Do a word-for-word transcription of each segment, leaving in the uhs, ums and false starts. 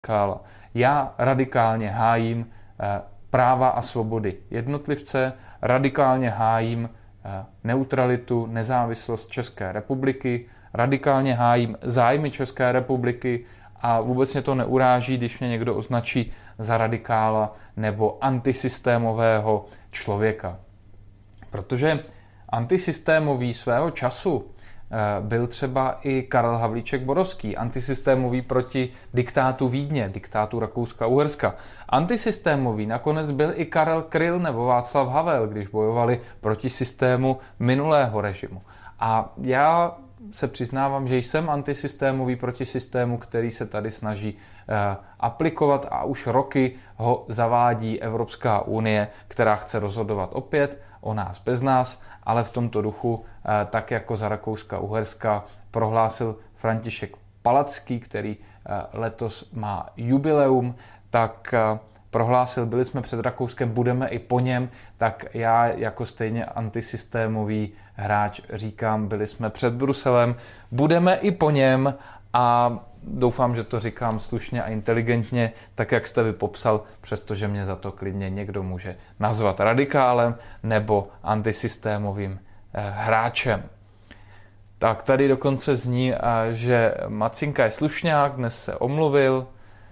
radikála. Já radikálně hájím práva a svobody jednotlivce, radikálně hájím neutralitu, nezávislost České republiky, radikálně hájím zájmy České republiky a vůbec mě to neuráží, když mě někdo označí za radikála nebo antisystémového člověka. Protože antisystémový svého času byl třeba i Karel Havlíček Borovský, antisystémový proti diktátu Vídně, diktátu Rakouska-Uherska. Antisystémový nakonec byl i Karel Kryl nebo Václav Havel, když bojovali proti systému minulého režimu. A já se přiznávám, že jsem antisystémový proti systému, který se tady snaží eh, aplikovat a už roky ho zavádí Evropská unie, která chce rozhodovat opět o nás bez nás, ale v tomto duchu, eh, tak jako za Rakouska-Uherska prohlásil František Palacký, který eh, letos má jubileum, tak eh, prohlásil, byli jsme před Rakouskem, budeme i po něm, tak já jako stejně antisystémový hráč říkám, byli jsme před Bruselem, budeme i po něm a doufám, že to říkám slušně a inteligentně, tak jak jste vy popsal, přestože mě za to klidně někdo může nazvat radikálem nebo antisystémovým hráčem. Tak tady dokonce zní, že Macinka je slušňák, dnes se omluvil.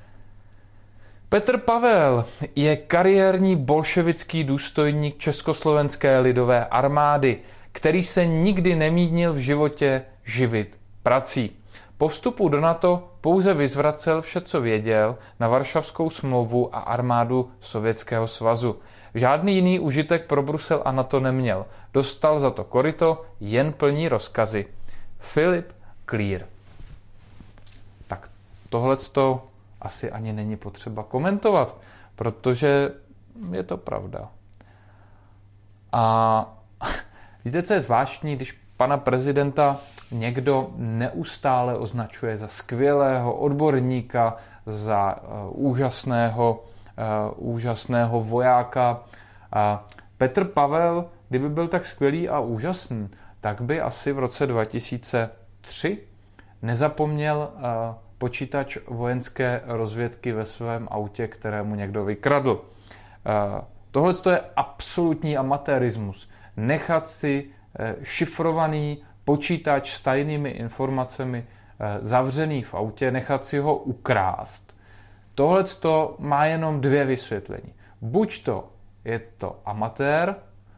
Petr Pavel je kariérní bolševický důstojník Československé lidové armády, který se nikdy nemínil v životě živit prací. Po vstupu do NATO pouze vyzvracel vše, co věděl, na Varšavskou smlouvu a armádu Sovětského svazu. Žádný jiný užitek pro Brusel a NATO neměl. Dostal za to koryto, jen plní rozkazy. Filip Klír. Tak tohleto asi ani není potřeba komentovat, protože je to pravda. A víte, co je zvláštní, když pana prezidenta někdo neustále označuje za skvělého odborníka, za uh, úžasného, uh, úžasného vojáka. A Petr Pavel, kdyby byl tak skvělý a úžasný, tak by asi v roce dva tisíce tři nezapomněl uh, počítač vojenské rozvědky ve svém autě, kterému někdo vykradl. Tohle je absolutní amatérismus. Nechat si šifrovaný počítač s tajnými informacemi zavřený v autě, nechat si ho ukrást. Tohle má jenom dvě vysvětlení. Buď to je to amatér,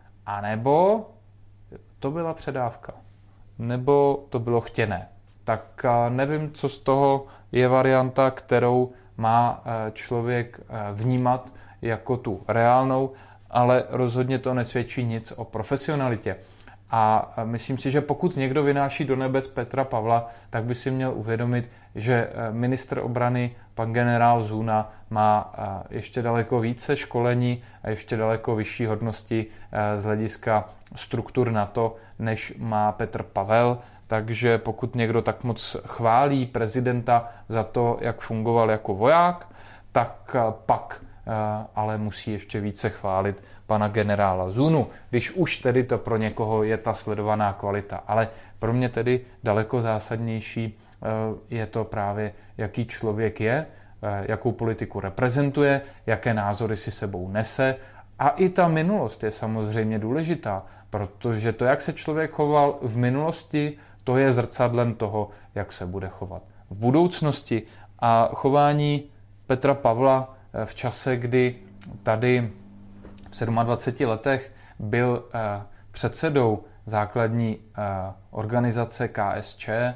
anebo to byla předávka. Nebo to bylo chtěné. Tak nevím, co z toho je varianta, kterou má člověk vnímat jako tu reálnou, ale rozhodně to nesvědčí nic o profesionalitě. A myslím si, že pokud někdo vynáší do nebes Petra Pavla, tak by si měl uvědomit, že ministr obrany, pan generál Zuna, má ještě daleko více školení a ještě daleko vyšší hodnosti z hlediska struktur NATO, než má Petr Pavel. Takže pokud někdo tak moc chválí prezidenta za to, jak fungoval jako voják, tak pak ale musí ještě více chválit pana generála Zunu, když už tedy to pro někoho je ta sledovaná kvalita. Ale pro mě tedy daleko zásadnější je to právě, jaký člověk je, jakou politiku reprezentuje, jaké názory si sebou nese. A i ta minulost je samozřejmě důležitá, protože to, jak se člověk choval v minulosti, to je zrcadlem toho, jak se bude chovat v budoucnosti. A chování Petra Pavla v čase, kdy tady v dvaceti sedmi letech byl předsedou základní organizace K S Č,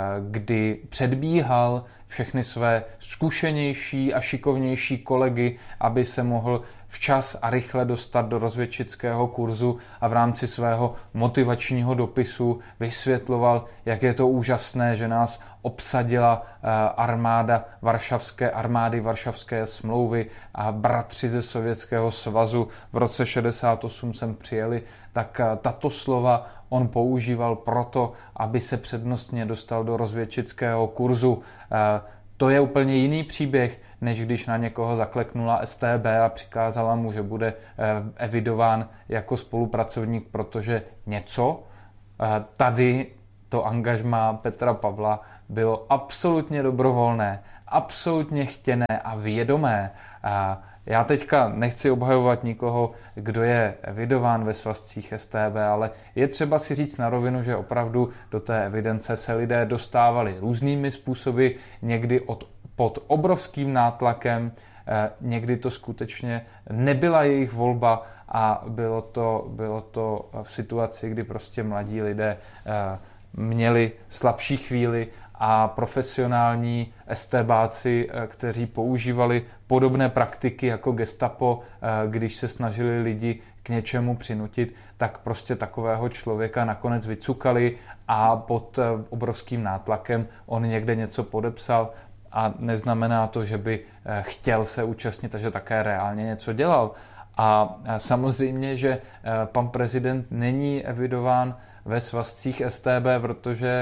kdy předbíhal všechny své zkušenější a šikovnější kolegy, aby se mohl včas a rychle dostat do rozvědčického kurzu a v rámci svého motivačního dopisu vysvětloval, jak je to úžasné, že nás obsadila armáda Varšavské armády Varšavské smlouvy a bratři ze Sovětského svazu v roce šedesát osm sem přijeli, tak tato slova on používal proto, aby se přednostně dostal do rozvědčického kurzu. To je úplně jiný příběh, než když na někoho zakleknula S T B a přikázala mu, že bude evidován jako spolupracovník, protože něco. Tady to angažmá Petra Pavla bylo absolutně dobrovolné absolutně chtěné a vědomé. Já teďka nechci obhajovat nikoho, kdo je evidován ve svazcích S T B, ale je třeba si říct na rovinu, že opravdu do té evidence se lidé dostávali různými způsoby, někdy od, pod obrovským nátlakem, někdy to skutečně nebyla jejich volba a bylo to, bylo to v situaci, kdy prostě mladí lidé měli slabší chvíli a profesionální estébáci, kteří používali podobné praktiky jako gestapo, když se snažili lidi k něčemu přinutit, tak prostě takového člověka nakonec vycukali a pod obrovským nátlakem on někde něco podepsal a neznamená to, že by chtěl se účastnit a že také reálně něco dělal. A samozřejmě, že pan prezident není evidován ve svazcích S T B, protože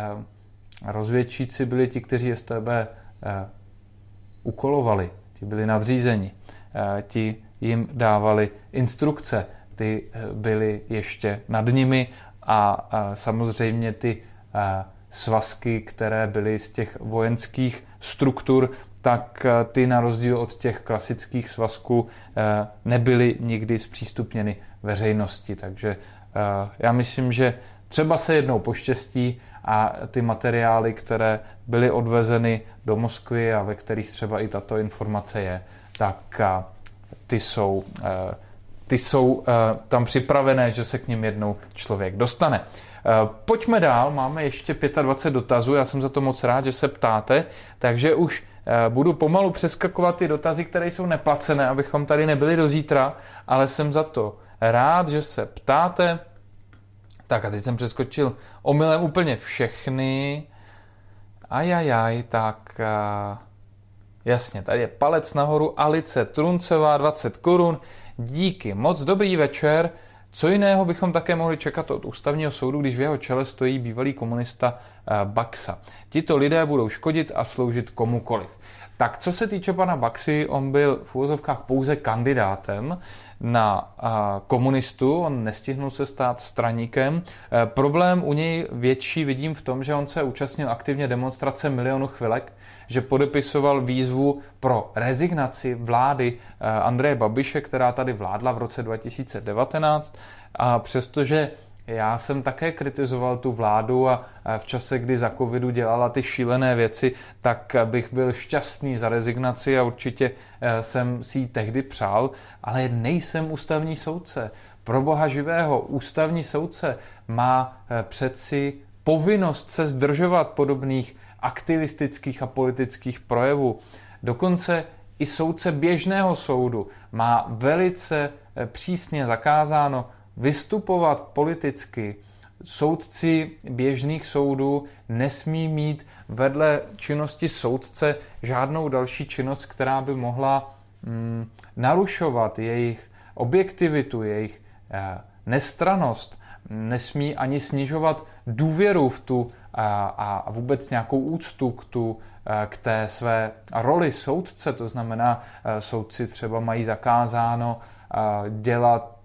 rozvědčíci byli ti, kteří S T B ukolovali, ti byli nadřízeni, ti jim dávali instrukce, ty byly ještě nad nimi a samozřejmě ty svazky, které byly z těch vojenských struktur, tak ty na rozdíl od těch klasických svazků nebyly nikdy zpřístupněny veřejnosti. Takže já myslím, že třeba se jednou poštěstí a ty materiály, které byly odvezeny do Moskvy a ve kterých třeba i tato informace je, tak ty jsou, ty jsou tam připravené, že se k nim jednou člověk dostane. Pojďme dál, máme ještě dvacet pět dotazů, já jsem za to moc rád, že se ptáte, takže už budu pomalu přeskakovat ty dotazy, které jsou neplacené, abychom tady nebyli do zítra, ale jsem za to rád, že se ptáte. Tak a teď jsem přeskočil omylem úplně všechny. Ajajaj, tak a... jasně, tady je palec nahoru, Alice Truncová, dvacet korun. Díky, moc dobrý večer. Co jiného bychom také mohli čekat od ústavního soudu, když v jeho čele stojí bývalý komunista Baxa. Tito lidé budou škodit a sloužit komukoliv. Tak co se týče pana Baxy, on byl v uvozovkách pouze kandidátem na komunistu, on nestihnul se stát straníkem. Problém u něj větší vidím v tom, že on se účastnil aktivně demonstrace Milionu chvilek, že podepisoval výzvu pro rezignaci vlády Andreje Babiše, která tady vládla v roce dva tisíce devatenáct, a přestože já jsem také kritizoval tu vládu a v čase, kdy za covidu dělala ty šílené věci, tak bych byl šťastný za rezignaci a určitě jsem si ji tehdy přál, ale nejsem ústavní soudce. Pro boha živého, ústavní soudce má přeci povinnost se zdržovat podobných aktivistických a politických projevů. Dokonce i soudce běžného soudu má velice přísně zakázáno vystupovat politicky. Soudci běžných soudů nesmí mít vedle činnosti soudce žádnou další činnost, která by mohla mm, narušovat jejich objektivitu, jejich eh, nestrannost. Nesmí ani snižovat důvěru v tu a, a vůbec nějakou úctu k, tu, k té své roli soudce. To znamená, soudci třeba mají zakázáno dělat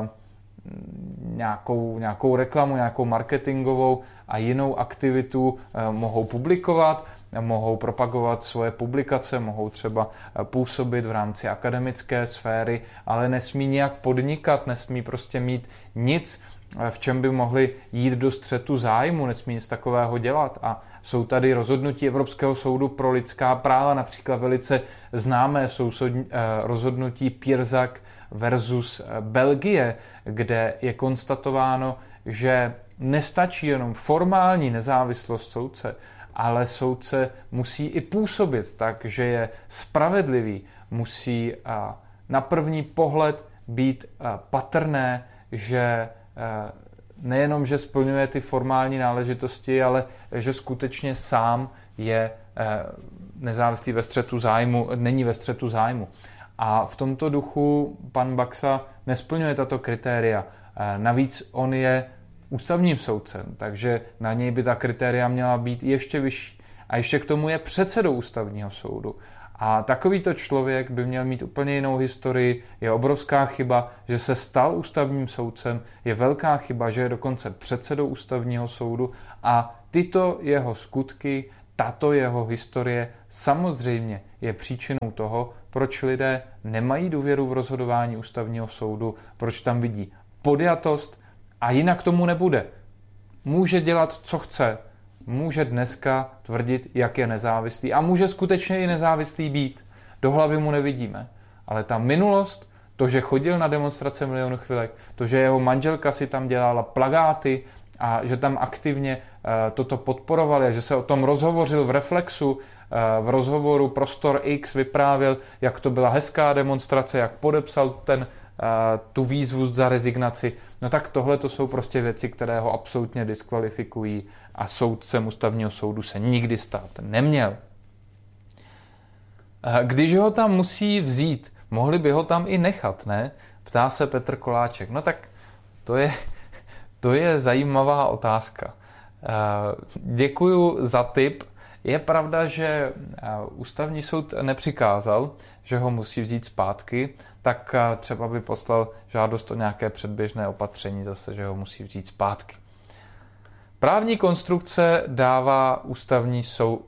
nějakou, nějakou reklamu, nějakou marketingovou a jinou aktivitu mohou publikovat, mohou propagovat svoje publikace, mohou třeba působit v rámci akademické sféry, ale nesmí nějak podnikat, nesmí prostě mít nic, v čem by mohli jít do střetu zájmu, nesmí nic takového dělat. A jsou tady rozhodnutí Evropského soudu pro lidská práva, například velice známé jsou rozhodnutí Pirzak versus Belgie, kde je konstatováno, že nestačí jenom formální nezávislost soudce, ale soudce musí i působit tak, že je spravedlivý, musí na první pohled být patrné, že nejenom, že splňuje ty formální náležitosti, ale že skutečně sám je nezávislý ve střetu zájmu, není ve střetu zájmu. A v tomto duchu pan Baxa nesplňuje tato kritéria. Navíc on je ústavním soudcem, takže na něj by ta kritéria měla být ještě vyšší. A ještě k tomu je předsedou ústavního soudu. A takovýto člověk by měl mít úplně jinou historii. Je obrovská chyba, že se stal ústavním soudcem. Je velká chyba, že je dokonce předsedou ústavního soudu. A tyto jeho skutky tato jeho historie samozřejmě je příčinou toho, proč lidé nemají důvěru v rozhodování ústavního soudu, proč tam vidí podjatost a jinak tomu nebude. Může dělat, co chce, může dneska tvrdit, jak je nezávislý a může skutečně i nezávislý být. Do hlavy mu nevidíme. Ale ta minulost, to, že chodil na demonstrace Milionu chvilek, to, že jeho manželka si tam dělala plakáty a že tam aktivně uh, toto podporovali a že se o tom rozhovořil v Reflexu, uh, v rozhovoru Prostor X vyprávěl, jak to byla hezká demonstrace, jak podepsal ten, uh, tu výzvu za rezignaci. No tak tohle to jsou prostě věci, které ho absolutně diskvalifikují a soudcem ústavního soudu se nikdy stát neměl. Když ho tam musí vzít, mohli by ho tam i nechat, ne? Ptá se Petr Koláček. No tak to je, to je zajímavá otázka. Děkuju za tip. Je pravda, že ústavní soud nepřikázal, že ho musí vzít zpátky, tak třeba by poslal žádost o nějaké předběžné opatření zase, že ho musí vzít zpátky. Právní konstrukce dává ústavní soud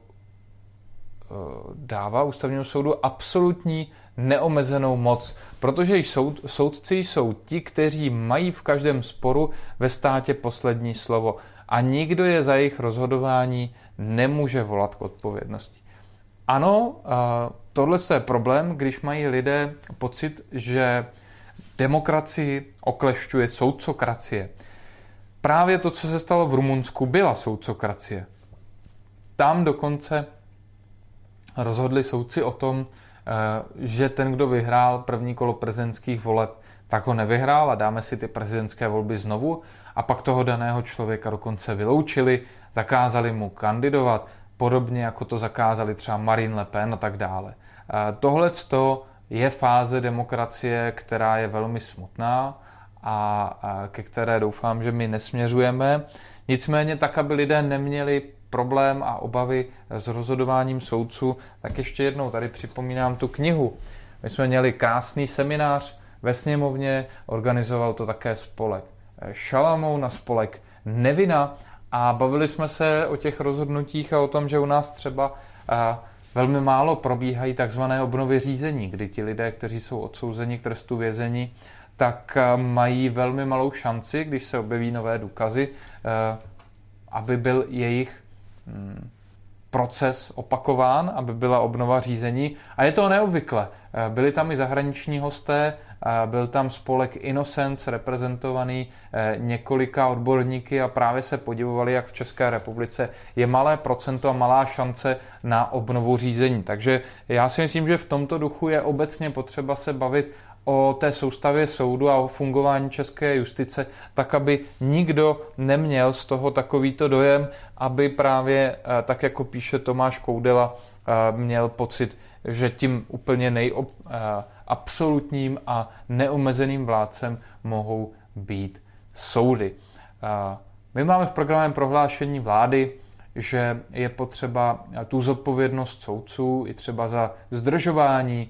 dává ústavnímu soudu absolutní neomezenou moc, protože soud, soudci jsou ti, kteří mají v každém sporu ve státě poslední slovo a nikdo je za jejich rozhodování nemůže volat k odpovědnosti. Ano, tohle je problém, když mají lidé pocit, že demokracii oklešťuje soudcokracie. Právě to, co se stalo v Rumunsku, byla soudcokracie. Tam dokonce rozhodli soudci o tom, že ten, kdo vyhrál první kolo prezidentských voleb, tak ho nevyhrál a dáme si ty prezidentské volby znovu a pak toho daného člověka dokonce vyloučili, zakázali mu kandidovat, podobně jako to zakázali třeba Marine Le Pen a tak dále. Tohleto je fáze demokracie, která je velmi smutná a ke které doufám, že my nesměřujeme. Nicméně tak, aby lidé neměli problém a obavy s rozhodováním soudců, tak ještě jednou tady připomínám tu knihu. My jsme měli krásný seminář ve sněmovně, organizoval to také spolek Šalamoun a spolek Nevina a bavili jsme se o těch rozhodnutích a o tom, že u nás třeba velmi málo probíhají takzvané obnovy řízení, kdy ti lidé, kteří jsou odsouzeni k trestu vězení, tak mají velmi malou šanci, když se objeví nové důkazy, aby byl jejich proces opakován, aby byla obnova řízení. A je to neobvykle. Byli tam i zahraniční hosté, byl tam spolek Innocence reprezentovaný několika odborníky a právě se podivovali, jak v České republice je malé procento a malá šance na obnovu řízení. Takže já si myslím, že v tomto duchu je obecně potřeba se bavit o té soustavě soudu a o fungování české justice, tak aby nikdo neměl z toho takovýto dojem, aby právě, tak jako píše Tomáš Koudela, měl pocit, že tím úplně nejabsolutním a neomezeným vládcem mohou být soudy. My máme v programovém prohlášení vlády, že je potřeba tu zodpovědnost soudců i třeba za zdržování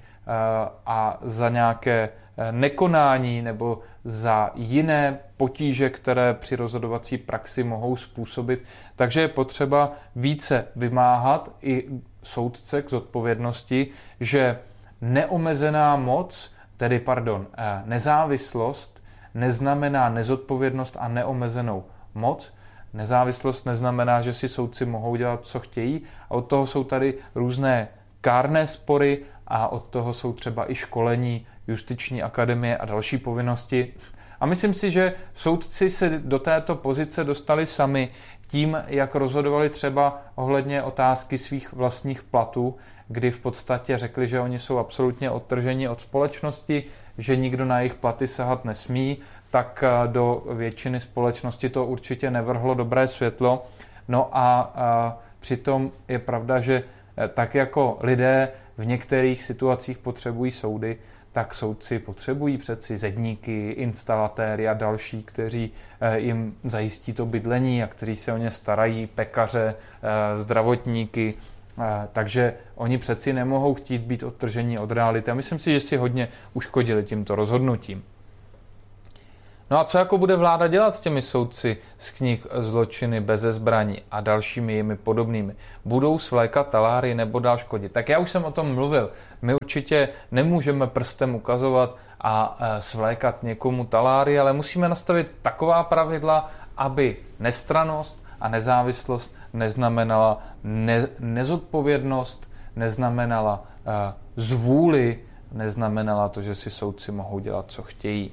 a za nějaké nekonání nebo za jiné potíže, které při rozhodovací praxi mohou způsobit. Takže je potřeba více vymáhat i soudce k zodpovědnosti, že neomezená moc, tedy pardon, nezávislost, neznamená nezodpovědnost a neomezenou moc. Nezávislost neznamená, že si soudci mohou dělat, co chtějí, a od toho jsou tady různé kárné spory a od toho jsou třeba i školení, justiční akademie a další povinnosti. A myslím si, že soudci se do této pozice dostali sami tím, jak rozhodovali třeba ohledně otázky svých vlastních platů, kdy v podstatě řekli, že oni jsou absolutně odtrženi od společnosti, že nikdo na jejich platy sahat nesmí, tak do většiny společnosti to určitě nevrhlo dobré světlo. No a, a přitom je pravda, že tak jako lidé v některých situacích potřebují soudy, tak soudci potřebují přeci zedníky, instalatéry a další, kteří jim zajistí to bydlení a kteří se o ně starají, pekaře, zdravotníky. Takže oni přeci nemohou chtít být odtržení od reality. A myslím si, že si hodně uškodili tímto rozhodnutím. No a co jako bude vláda dělat s těmi soudci z knih Zločiny beze zbraní a dalšími jimi podobnými? Budou svlékat taláry nebo dál škodit? Tak já už jsem o tom mluvil. My určitě nemůžeme prstem ukazovat a svlékat někomu taláry, ale musíme nastavit taková pravidla, aby nestrannost a nezávislost neznamenala ne- nezodpovědnost, neznamenala uh, zvůli, neznamenala to, že si soudci mohou dělat, co chtějí.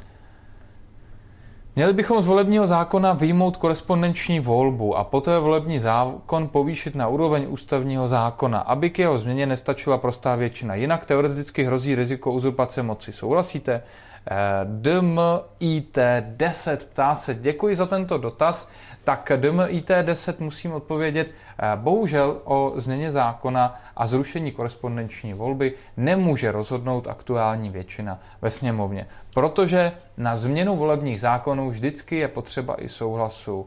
Měli bychom z volebního zákona vyjmout korespondenční volbu a poté volební zákon povýšit na úroveň ústavního zákona, aby k jeho změně nestačila prostá většina. Jinak teoreticky hrozí riziko uzurpace moci. Souhlasíte? D M I T deset ptá se, děkuji za tento dotaz. Tak D M I T deset musím odpovědět, bohužel o změně zákona a zrušení korespondenční volby nemůže rozhodnout aktuální většina ve sněmovně, protože na změnu volebních zákonů vždycky je potřeba i souhlasu,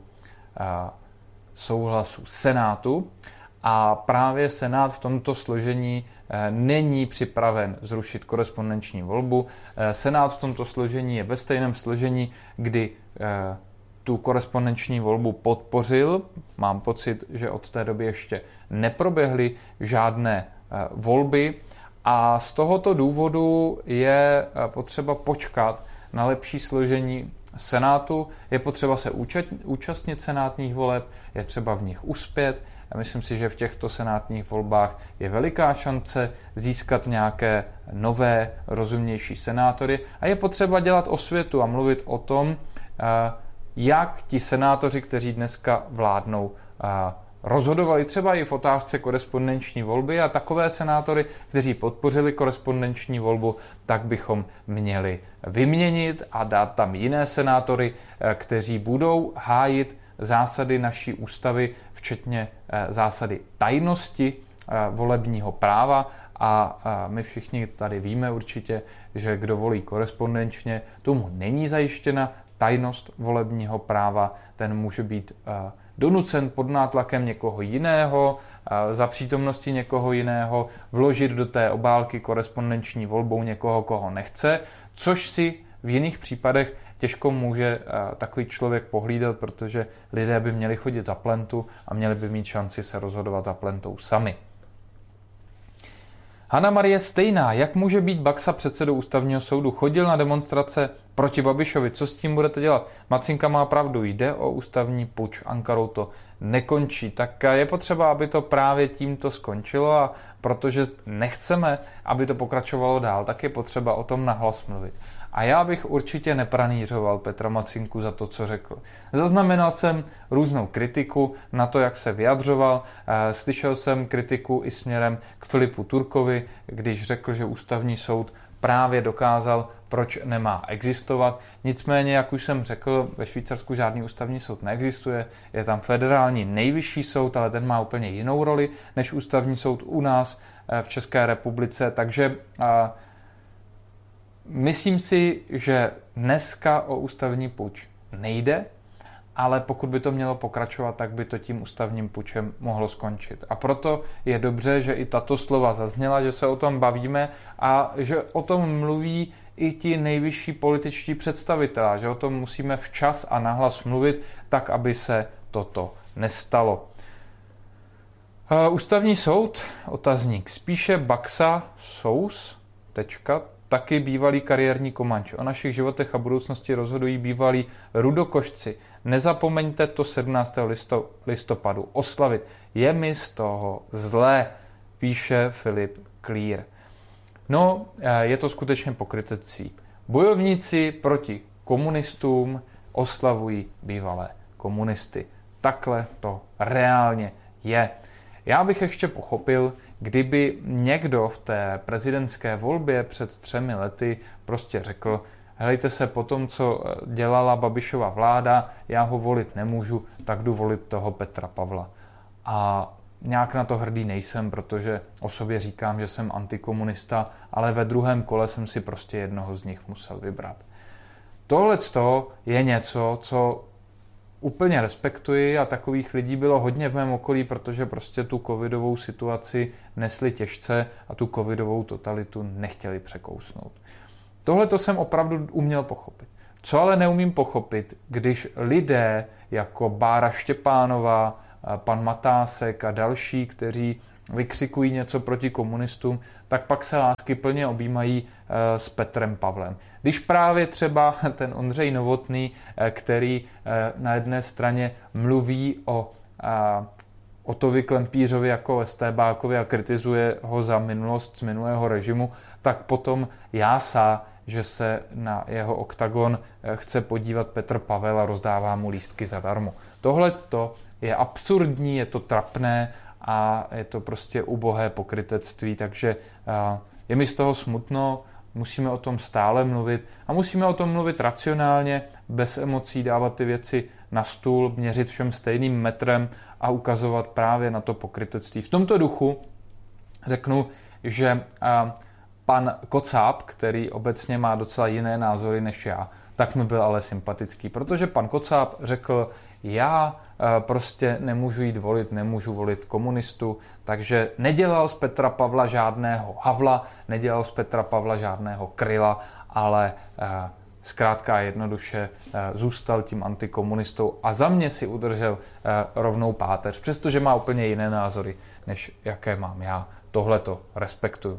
souhlasu Senátu a právě Senát v tomto složení není připraven zrušit korespondenční volbu. Senát v tomto složení je ve stejném složení, kdy tu korespondenční volbu podpořil. Mám pocit, že od té doby ještě neproběhly žádné volby a z tohoto důvodu je potřeba počkat na lepší složení Senátu. Je potřeba se účastnit senátních voleb, je třeba v nich uspět. Já myslím si, že v těchto senátních volbách je veliká šance získat nějaké nové, rozumnější senátory a je potřeba dělat osvětu a mluvit o tom, jak ti senátoři, kteří dneska vládnou, rozhodovali třeba i v otázce korespondenční volby a takové senátory, kteří podpořili korespondenční volbu, tak bychom měli vyměnit a dát tam jiné senátory, kteří budou hájit zásady naší ústavy, včetně zásady tajnosti volebního práva a my všichni tady víme určitě, že kdo volí korespondenčně, tomu není zajištěna tajnost volebního práva, ten může být donucen pod nátlakem někoho jiného, za přítomnosti někoho jiného, vložit do té obálky korespondenční volbou někoho, koho nechce, což si v jiných případech těžko může takový člověk pohlídat, protože lidé by měli chodit za plentu a měli by mít šanci se rozhodovat za plentou sami. Hana Marie Stejná, jak může být Baxa předsedou ústavního soudu? Chodil na demonstrace proti Babišovi, co s tím budete dělat? Macinka má pravdu, jde o ústavní puč, Ankarou to nekončí. Tak je potřeba, aby to právě tímto skončilo a protože nechceme, aby to pokračovalo dál, tak je potřeba o tom nahlas mluvit. A já bych určitě nepranířoval Petra Macinku za to, co řekl. Zaznamenal jsem různou kritiku na to, jak se vyjadřoval. Slyšel jsem kritiku i směrem k Filipu Turkovi, když řekl, že ústavní soud právě dokázal, proč nemá existovat. Nicméně, jak už jsem řekl, ve Švýcarsku žádný ústavní soud neexistuje. Je tam federální nejvyšší soud, ale ten má úplně jinou roli než ústavní soud u nás v České republice. Takže myslím si, že dneska o ústavní puč nejde, ale pokud by to mělo pokračovat, tak by to tím ústavním pučem mohlo skončit. A proto je dobře, že i tato slova zazněla, že se o tom bavíme a že o tom mluví i ti nejvyšší političtí představitelé, že o tom musíme včas a nahlas mluvit, tak, aby se toto nestalo. Ústavní soud, otazník, spíše Baxa, Sous, tečka, taky bývalý kariérní komanč. O našich životech a budoucnosti rozhodují bývalí rudokošci. Nezapomeňte to sedmnáctého listopadu oslavit. Je mi z toho zlé, píše Filip Klír. No, je to skutečně pokrytecí. Bojovníci proti komunistům oslavují bývalé komunisty. Takhle to reálně je. Já bych ještě pochopil, kdyby někdo v té prezidentské volbě před třemi lety prostě řekl, helejte se, po tom, co dělala Babišova vláda, já ho volit nemůžu, tak jdu volit toho Petra Pavla. A nějak na to hrdý nejsem, protože o sobě říkám, že jsem antikomunista, ale ve druhém kole jsem si prostě jednoho z nich musel vybrat. Tohleto je něco, co úplně respektuji a takových lidí bylo hodně v mém okolí, protože prostě tu covidovou situaci nesli těžce a tu covidovou totalitu nechtěli překousnout. Tohle to jsem opravdu uměl pochopit. Co ale neumím pochopit, když lidé jako Bára Štěpánová, pan Matásek a další, kteří vykřikují něco proti komunistům, tak pak se láskyplně objímají s Petrem Pavlem. Když právě třeba ten Ondřej Novotný, který na jedné straně mluví o Otovi Klempířovi jako estébákovi a kritizuje ho za minulost z minulého režimu, tak potom jásá, že se na jeho oktagon chce podívat Petr Pavel a rozdává mu lístky zadarmo. Tohle je absurdní, je to trapné a je to prostě ubohé pokrytectví, takže je mi z toho smutno, musíme o tom stále mluvit a musíme o tom mluvit racionálně, bez emocí, dávat ty věci na stůl, měřit všem stejným metrem a ukazovat právě na to pokrytectví. V tomto duchu řeknu, že pan Kocáb, který obecně má docela jiné názory než já, tak mi byl ale sympatický, protože pan Kocáb řekl, já prostě nemůžu jít volit, nemůžu volit komunistu, takže nedělal z Petra Pavla žádného Havla, nedělal z Petra Pavla žádného Kryla, ale zkrátka jednoduše zůstal tím antikomunistou a za mě si udržel rovnou páteř, přestože má úplně jiné názory, než jaké mám já. Tohle to respektuju.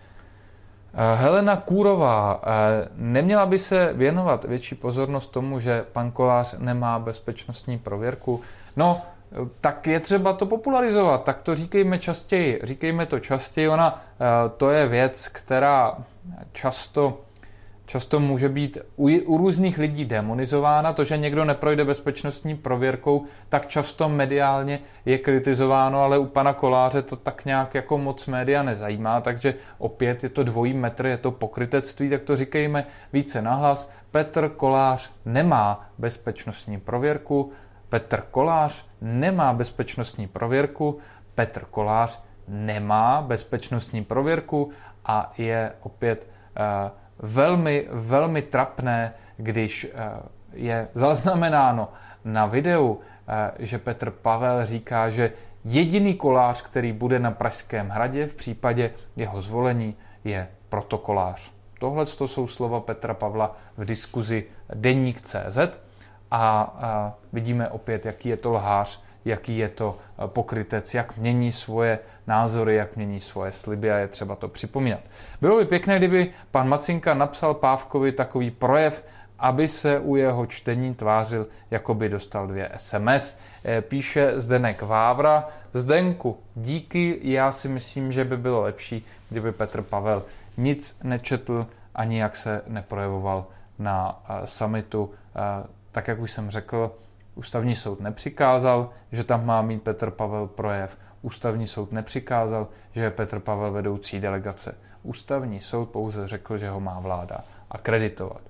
Helena Kůrová, neměla by se věnovat větší pozornost tomu, že pan Kolář nemá bezpečnostní prověrku? No, tak je třeba to popularizovat, tak to říkejme častěji, říkejme to častěji, ona, to je věc, která často, často může být u, u různých lidí demonizována, to, že někdo neprojde bezpečnostní prověrkou, tak často mediálně je kritizováno, ale u pana Koláře to tak nějak jako moc média nezajímá, takže opět je to dvojí metr, je to pokrytectví, tak to říkejme více nahlas. Petr Kolář nemá bezpečnostní prověrku, Petr Kolář nemá bezpečnostní prověrku, Petr Kolář nemá bezpečnostní prověrku a je opět uh, velmi, velmi trapné, když uh, je zaznamenáno na videu, uh, že Petr Pavel říká, že jediný Kolář, který bude na Pražském hradě v případě jeho zvolení, je protokolář. Tohle jsou slova Petra Pavla v diskuzi Deník tečka cé zet a, a vidíme opět, jaký je to lhář, jaký je to pokrytec, jak mění svoje názory, jak mění svoje sliby a je třeba to připomínat. Bylo by pěkné, kdyby pan Macinka napsal Pávkovi takový projev, aby se u jeho čtení tvářil, jako by dostal dvě es em es. Píše Zdeněk Vávra. Zdenku, díky, já si myslím, že by bylo lepší, kdyby Petr Pavel nic nečetl, ani jak se neprojevoval na summitu. Tak, jak už jsem řekl, Ústavní soud nepřikázal, že tam má mít Petr Pavel projev. Ústavní soud nepřikázal, že je Petr Pavel vedoucí delegace. Ústavní soud pouze řekl, že ho má vláda akreditovat.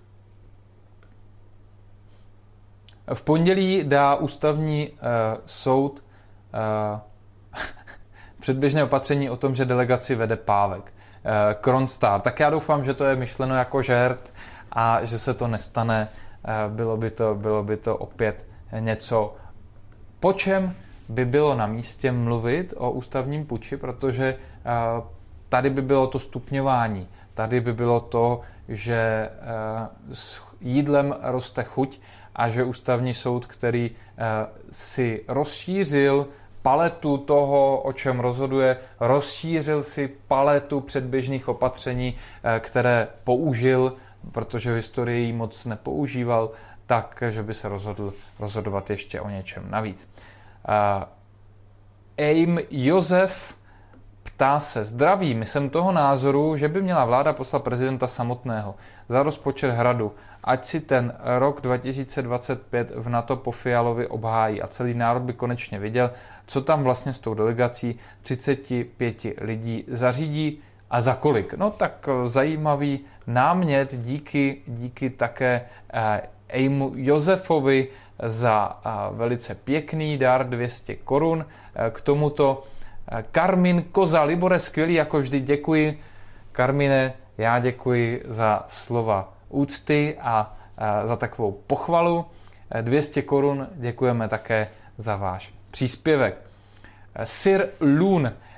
V pondělí dá Ústavní uh, soud uh, předběžné opatření o tom, že delegaci vede Pávek. Uh, Kronstar. Tak já doufám, že to je myšleno jako žert a že se to nestane. Uh, bylo by to, bylo by to opět něco, po čem by bylo na místě mluvit o ústavním puči, protože uh, tady by bylo to stupňování. Tady by bylo to, že uh, s jídlem roste chuť a že Ústavní soud, který uh, si rozšířil paletu toho, o čem rozhoduje, rozšířil si paletu předběžných opatření, uh, které použil, protože v historii ji moc nepoužíval, tak, že by se rozhodl rozhodovat ještě o něčem navíc. Uh, Aim Josef ptá se, zdravím, jsem toho názoru, že by měla vláda poslat prezidenta samotného za rozpočet hradu, ať si ten rok dva tisíce dvacet pět v NATO po Fialovi obhájí a celý národ by konečně viděl, co tam vlastně s tou delegací třicet pět lidí zařídí a za kolik. No tak zajímavý námět, díky, díky také eh, Aimu Josefovi za eh, velice pěkný dar dvě stě korun eh, k tomuto. Karmin Koza, Libore, skvělý, jako vždy děkuji. Karmine, já děkuji za slova úcty a, a za takovou pochvalu. dvě stě korun děkujeme také za váš příspěvek. Sir Loon,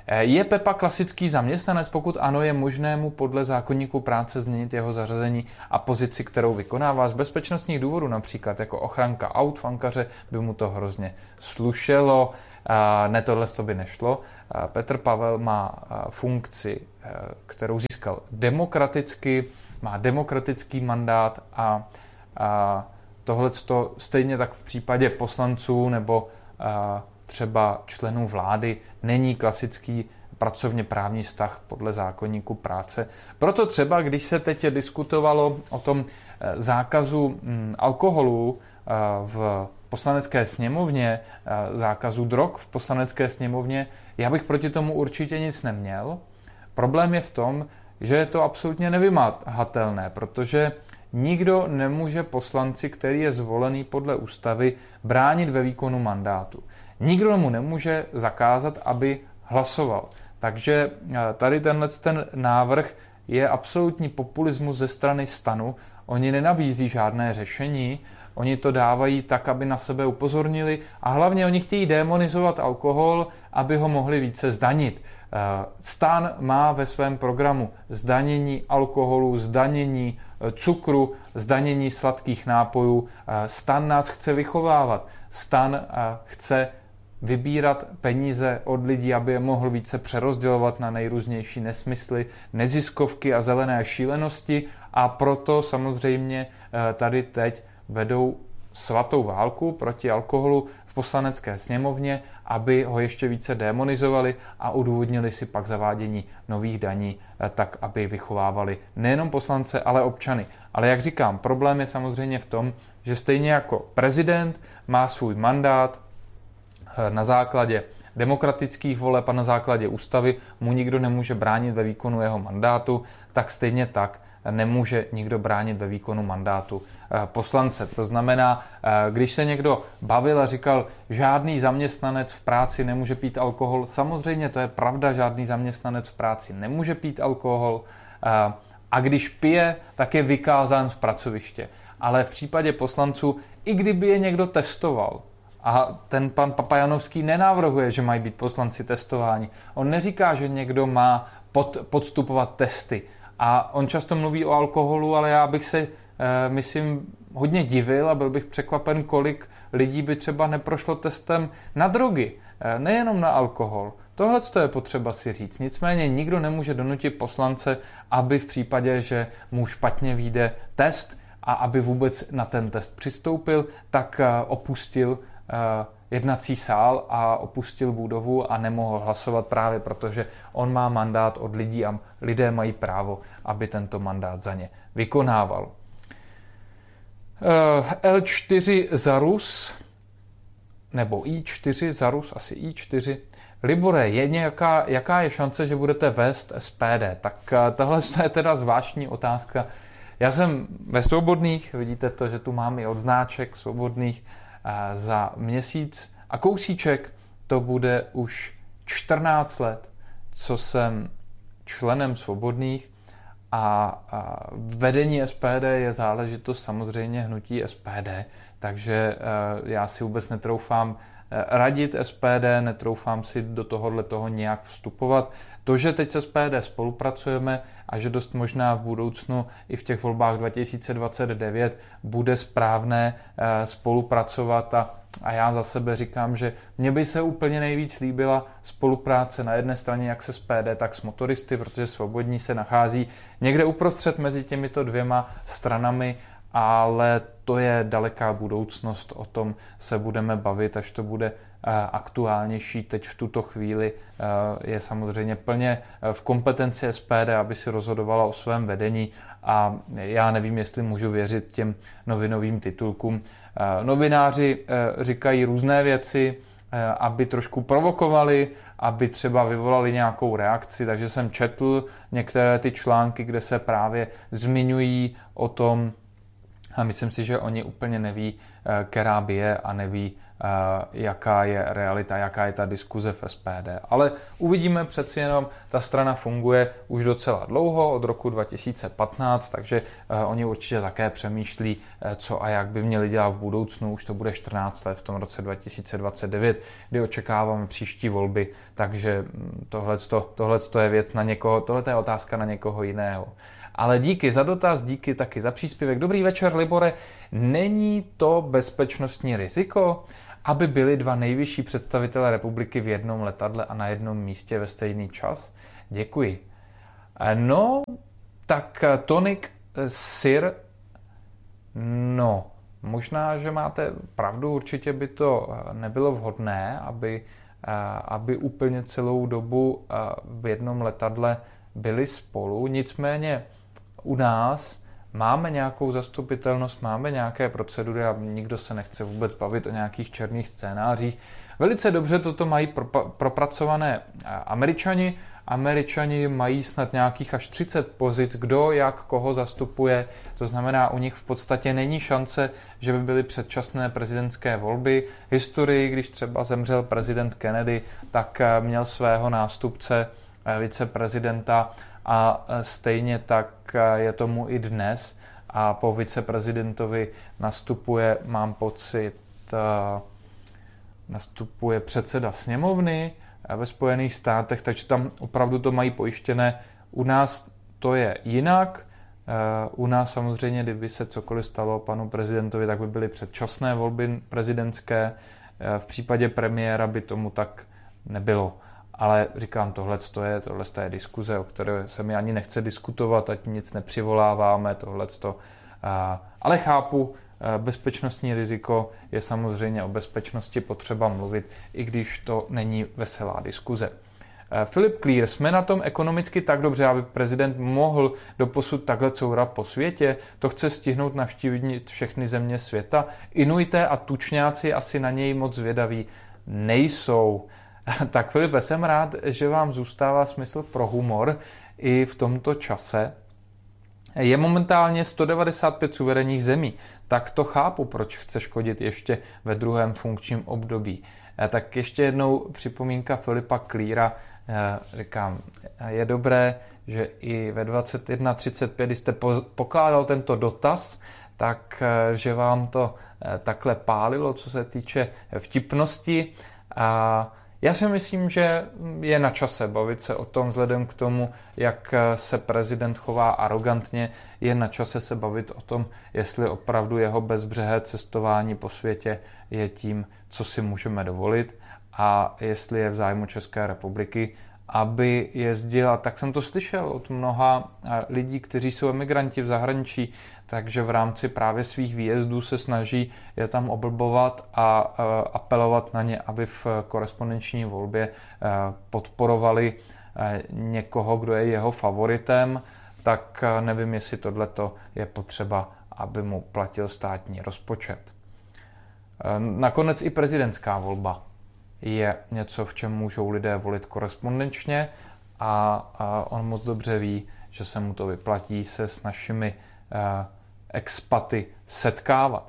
Je Pepa klasický zaměstnanec? Pokud ano, je možné mu podle zákoníku práce změnit jeho zařazení a pozici, kterou vykonává z bezpečnostních důvodů, například jako ochranka aut v Ankaře by mu to hrozně slušelo. Ne, tohle to by nešlo. Petr Pavel má funkci, kterou získal demokraticky, má demokratický mandát a, a tohleto stejně tak v případě poslanců nebo a, třeba členů vlády není klasický pracovně právní vztah podle zákoníku práce. Proto třeba, když se teď diskutovalo o tom zákazu alkoholu v Poslanecké sněmovně, zákazu drog v Poslanecké sněmovně, já bych proti tomu určitě nic neměl. Problém je v tom, že je to absolutně nevymahatelné, protože nikdo nemůže poslanci, který je zvolený podle ústavy, bránit ve výkonu mandátu. Nikdo mu nemůže zakázat, aby hlasoval. Takže tady tenhle ten návrh je absolutní populismus ze strany STANu. Oni nenabízí žádné řešení, oni to dávají tak, aby na sebe upozornili a hlavně oni chtějí démonizovat alkohol, aby ho mohli více zdanit. STAN má ve svém programu zdanění alkoholu, zdanění cukru, zdanění sladkých nápojů. STAN nás chce vychovávat. STAN chce vybírat peníze od lidí, aby je mohl více přerozdělovat na nejrůznější nesmysly, neziskovky a zelené šílenosti a proto samozřejmě tady teď vedou svatou válku proti alkoholu v Poslanecké sněmovně, aby ho ještě více démonizovali a odůvodnili si pak zavádění nových daní, tak aby vychovávali nejenom poslance, ale občany. Ale jak říkám, problém je samozřejmě v tom, že stejně jako prezident má svůj mandát na základě demokratických voleb a na základě ústavy, mu nikdo nemůže bránit ve výkonu jeho mandátu, tak stejně tak nemůže nikdo bránit ve výkonu mandátu poslance. To znamená, když se někdo bavil a říkal, žádný zaměstnanec v práci nemůže pít alkohol, samozřejmě to je pravda, žádný zaměstnanec v práci nemůže pít alkohol a když pije, tak je vykázán z pracoviště. Ale v případě poslanců, i kdyby je někdo testoval, a ten pan Papajanovský nenavrhuje, že mají být poslanci testováni. On neříká, že někdo má pod, podstupovat testy. A on často mluví o alkoholu, ale já bych se, e, myslím, hodně divil a byl bych překvapen, kolik lidí by třeba neprošlo testem na drogy, e, nejenom na alkohol. Tohle je potřeba si říct. Nicméně nikdo nemůže donutit poslance, aby v případě, že mu špatně vyjde test a aby vůbec na ten test přistoupil, tak e, opustil jednací sál a opustil budovu a nemohl hlasovat právě protože on má mandát od lidí a lidé mají právo, aby tento mandát za ně vykonával. el čtyři za Rus, nebo í čtyři za Rus, asi í čtyři. Libore, je nějaká, jaká je šance, že budete vést es pé dé? Tak tohle je teda zvláštní otázka. Já jsem ve Svobodných, vidíte to, že tu mám i odznáček Svobodných, za měsíc a kousíček to bude už čtrnáct let, co jsem členem Svobodných a, a vedení es pé dé je záležitost samozřejmě hnutí es pé dé, takže já si vůbec netroufám radit es pé dé, netroufám si do tohohle toho nějak vstupovat. To, že teď s es pé dé spolupracujeme a že dost možná v budoucnu i v těch volbách dva tisíce dvacet devět bude správné spolupracovat a, a já za sebe říkám, že mně by se úplně nejvíc líbila spolupráce na jedné straně jak s es pé dé, tak s motoristy, protože Svobodní se nachází někde uprostřed mezi těmito dvěma stranami, ale to je daleká budoucnost, o tom se budeme bavit, až to bude aktuálnější. Teď v tuto chvíli je samozřejmě plně v kompetenci es pé dé, aby si rozhodovala o svém vedení a já nevím, jestli můžu věřit těm novinovým titulkům. Novináři říkají různé věci, aby trošku provokovali, aby třeba vyvolali nějakou reakci, takže jsem četl některé ty články, kde se právě zmiňují o tom, a myslím si, že oni úplně neví, která bije a neví, jaká je realita, jaká je ta diskuze v S P D. Ale uvidíme, přeci jenom ta strana funguje už docela dlouho, od roku dva tisíce patnáct, takže oni určitě také přemýšlí, co a jak by měli dělat v budoucnu. Už to bude čtrnáct let v tom roce dva tisíce dvacet devět, kdy očekáváme příští volby, takže tohle je věc na někoho, tohle je otázka na někoho jiného. Ale díky za dotaz, díky taky za příspěvek. Dobrý večer, Libore. Není to bezpečnostní riziko, aby byli dva nejvyšší představitelé republiky v jednom letadle a na jednom místě ve stejný čas? Děkuji. No, tak Tonik Sir, no, možná, že máte pravdu, určitě by to nebylo vhodné, aby, aby úplně celou dobu v jednom letadle byli spolu, nicméně u nás máme nějakou zastupitelnost, máme nějaké procedury a nikdo se nechce vůbec bavit o nějakých černých scénářích. Velice dobře toto mají pro, propracované Američani. Američani mají snad nějakých až třicet pozic, kdo jak koho zastupuje. To znamená, u nich v podstatě není šance, že by byly předčasné prezidentské volby. V historii, když třeba zemřel prezident Kennedy, tak měl svého nástupce viceprezidenta a stejně tak je tomu i dnes. A po viceprezidentovi nastupuje, mám pocit, nastupuje předseda sněmovny ve Spojených státech, takže tam opravdu to mají pojištěné. U nás to je jinak. U nás samozřejmě, kdyby se cokoliv stalo panu prezidentovi, tak by byly předčasné volby prezidentské. V případě premiéra by tomu tak nebylo. Ale říkám, tohle je, tohle je diskuze, o které se mi ani nechce diskutovat, ať nic nepřivoláváme, tohleto. Ale chápu, bezpečnostní riziko je samozřejmě o bezpečnosti potřeba mluvit, i když to není veselá diskuze. Filip Clear, jsme na tom ekonomicky tak dobře, aby prezident mohl doposud takhle courat po světě? To chce stihnout navštívit všechny země světa? Inuité a tučňáci asi na něj moc zvědaví nejsou. Tak Filipe, jsem rád, že vám zůstává smysl pro humor i v tomto čase. Je momentálně sto devadesát pět suverénních zemí, tak to chápu, proč chce škodit ještě ve druhém funkčním období. Tak ještě jednou připomínka Filipa Cleara, říkám, je dobré, že i ve dvacet jedna třicet pět, kdy jste pokládal tento dotaz, tak že vám to takhle pálilo, co se týče vtipnosti. A já si myslím, že je na čase bavit se o tom, vzhledem k tomu, jak se prezident chová arogantně, je na čase se bavit o tom, jestli opravdu jeho bezbřehé cestování po světě je tím, co si můžeme dovolit a jestli je v zájmu České republiky, aby jezdila, tak jsem to slyšel od mnoha lidí, kteří jsou emigranti v zahraničí, takže v rámci právě svých výjezdů se snaží je tam oblbovat a apelovat na ně, aby v korespondenční volbě podporovali někoho, kdo je jeho favoritem, tak nevím, jestli tohleto je potřeba, aby mu platil státní rozpočet. Nakonec i prezidentská volba je něco, v čem můžou lidé volit korespondenčně a, a on moc dobře ví, že se mu to vyplatí se s našimi uh, expaty setkávat.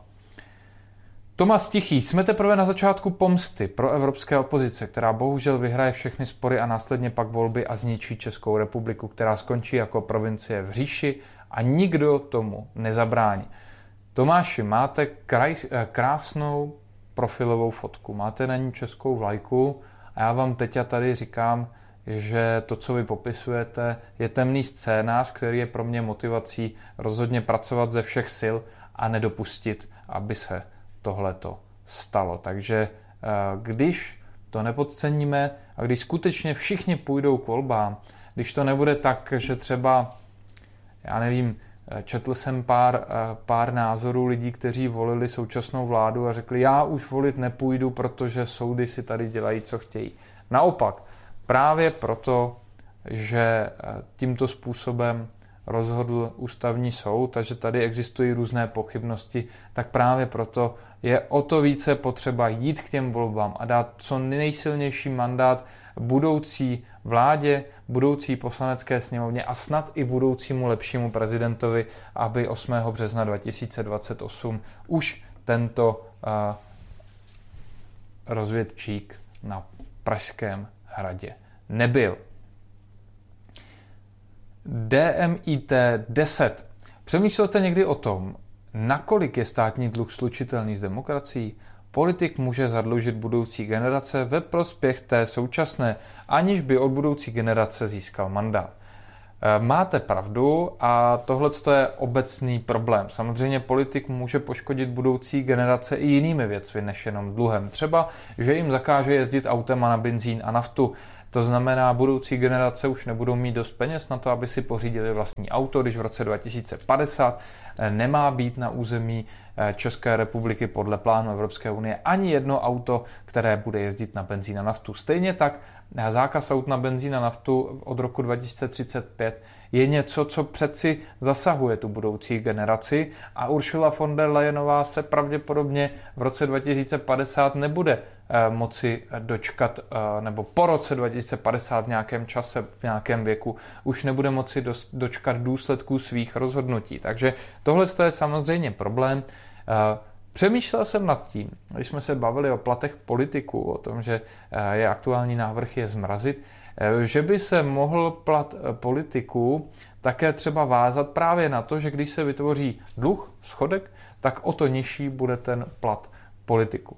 Tomáš Tichý, jsme teprve na začátku pomsty pro evropské opozice, která bohužel vyhraje všechny spory a následně pak volby a zničí Českou republiku, která skončí jako provincie v říši a nikdo tomu nezabrání. Tomáši, máte kraj, krásnou profilovou fotku, máte na ní českou vlajku a já vám teď a tady říkám, že to, co vy popisujete, je temný scénář, který je pro mě motivací rozhodně pracovat ze všech sil a nedopustit, aby se tohleto stalo. Takže když to nepodceníme a když skutečně všichni půjdou k volbám, když to nebude tak, že třeba, já nevím, četl jsem pár, pár názorů lidí, kteří volili současnou vládu a řekli, já už volit nepůjdu, protože soudy si tady dělají, co chtějí. Naopak, právě proto, že tímto způsobem rozhodl ústavní soud, takže tady existují různé pochybnosti, tak právě proto je o to více potřeba jít k těm volbám a dát co nejsilnější mandát budoucí vládě, budoucí poslanecké sněmovně a snad i budoucímu lepšímu prezidentovi, aby osmého března dva tisíce dvacet osm už tento uh, rozvědčík na Pražském hradě nebyl. D M I T deset. Přemýšlel jste někdy o tom, nakolik je státní dluh slučitelný s demokracií? Politik může zadlužit budoucí generace ve prospěch té současné, aniž by od budoucí generace získal mandát. Máte pravdu a tohle je obecný problém. Samozřejmě politik může poškodit budoucí generace i jinými věcmi než jenom dluhem. Třeba, že jim zakáže jezdit autem a na benzín a naftu. To znamená, budoucí generace už nebudou mít dost peněz na to, aby si pořídili vlastní auto, když v roce dva tisíce padesát nemá být na území České republiky podle plánu Evropské unie ani jedno auto, které bude jezdit na benzín a naftu. Stejně tak zákaz aut na benzín a naftu od roku dva tisíce třicet pět je něco, co přeci zasahuje tu budoucí generaci a Ursula von der Leyenová se pravděpodobně v roce dva tisíce padesát nebude moci dočkat, nebo po roce dva tisíce padesát v nějakém čase, v nějakém věku, už nebude moci dočkat důsledků svých rozhodnutí. Takže tohle je samozřejmě problém. Přemýšlel jsem nad tím, když jsme se bavili o platech politiků, o tom, že je aktuální návrh je zmrazit, že by se mohl plat politiků také třeba vázat právě na to, že když se vytvoří dluh, schodek, tak o to nižší bude ten plat politiku.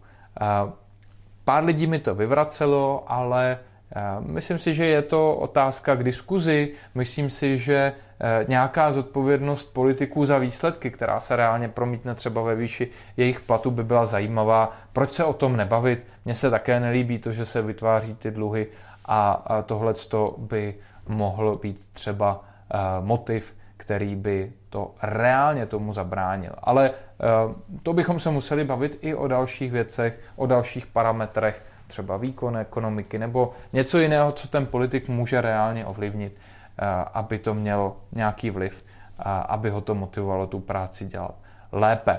Pár lidí mi to vyvracelo, ale myslím si, že je to otázka k diskuzi. Myslím si, že nějaká zodpovědnost politiků za výsledky, která se reálně promítne třeba ve výši jejich platu, by byla zajímavá. Proč se o tom nebavit? Mně se také nelíbí to, že se vytváří ty dluhy a tohleto by mohl být třeba motiv, který by to reálně tomu zabránil. Ale to bychom se museli bavit i o dalších věcech, o dalších parametrech, třeba výkon ekonomiky nebo něco jiného, co ten politik může reálně ovlivnit, aby to mělo nějaký vliv, aby ho to motivovalo tu práci dělat lépe.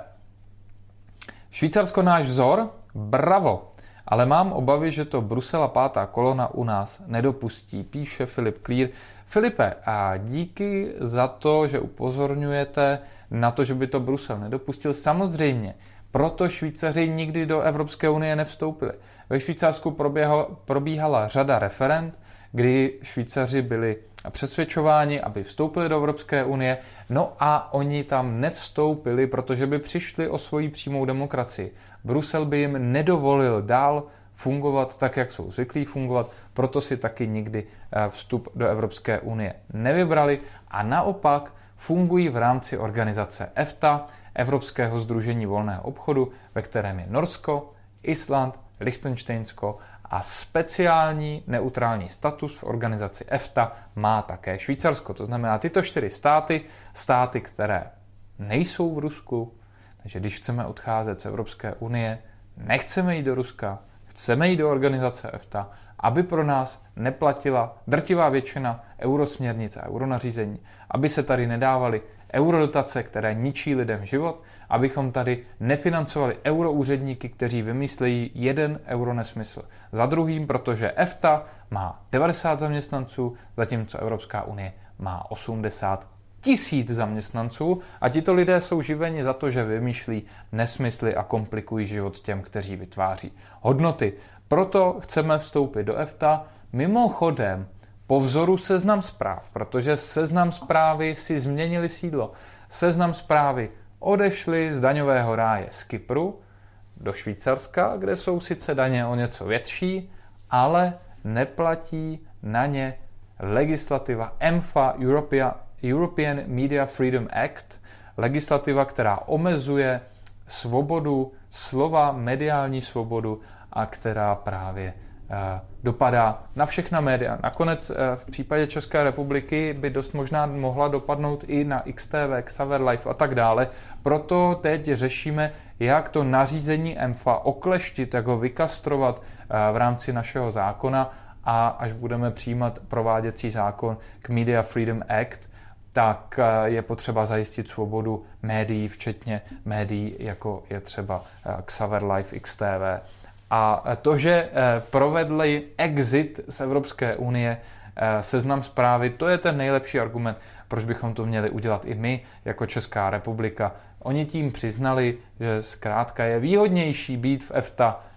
Švýcarsko náš vzor? Bravo! Ale mám obavy, že to Brusel a pátá kolona u nás nedopustí, píše Filip Klír. Filipe, a díky za to, že upozorňujete na to, že by to Brusel nedopustil. Samozřejmě, proto Švýcaři nikdy do Evropské unie nevstoupili. Ve Švýcarsku proběhala, probíhala řada referend, kdy Švýcaři byli přesvědčováni, aby vstoupili do Evropské unie, no a oni tam nevstoupili, protože by přišli o svoji přímou demokracii. Brusel by jim nedovolil dál fungovat tak, jak jsou zvyklí fungovat, proto si taky nikdy vstup do Evropské unie nevybrali a naopak fungují v rámci organizace E F T A, Evropského sdružení volného obchodu, ve kterém je Norsko, Island, Lichtenštejnsko a speciální neutrální status v organizaci E F T A má také Švýcarsko. To znamená tyto čtyři státy, státy, které nejsou v Rusku, takže když chceme odcházet z Evropské unie, nechceme jít do Ruska, chceme jít do organizace E F T A, aby pro nás neplatila drtivá většina eurosměrnice a euronařízení, aby se tady nedávaly eurodotace, které ničí lidem život, abychom tady nefinancovali euroúředníky, kteří vymyslejí jeden euro nesmysl za druhým, protože E F T A má devadesát zaměstnanců, zatímco Evropská unie má osmdesát tisíc zaměstnanců a tito lidé jsou živeni za to, že vymýšlí nesmysly a komplikují život těm, kteří vytváří hodnoty. Proto chceme vstoupit do E F T A, mimochodem po vzoru Seznam zpráv, protože Seznam zprávy si změnili sídlo. Seznam zprávy odešli z daňového ráje z Kypru do Švýcarska, kde jsou sice daně o něco větší, ale neplatí na ně legislativa E M F A, European Media Freedom Act, legislativa, která omezuje svobodu slova, mediální svobodu a která právě dopadá na všechna média. Nakonec v případě České republiky by dost možná mohla dopadnout i na X T V, Xaver Live a tak dále. Proto teď řešíme, jak to nařízení E M F A okleštit, jak ho vykastrovat v rámci našeho zákona a až budeme přijímat prováděcí zákon k Media Freedom Act, tak je potřeba zajistit svobodu médií, včetně médií, jako je třeba Xaver Live, X T V. A to, že provedli exit z Evropské unie, Seznam zprávy, to je ten nejlepší argument, proč bychom to měli udělat i my, jako Česká republika. Oni tím přiznali, že zkrátka je výhodnější být v E F T A,